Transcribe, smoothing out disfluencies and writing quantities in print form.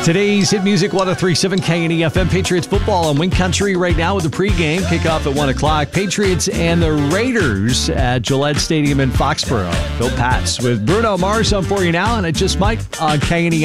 Today's Hit Music 103.7 KNEFM. Patriots football on Wing Country right now with the pregame. Kickoff at 1 o'clock. Patriots and the Raiders at Gillette Stadium in Foxborough. Bill Pats with Bruno Mars on for you now, and it just might on KNEFM.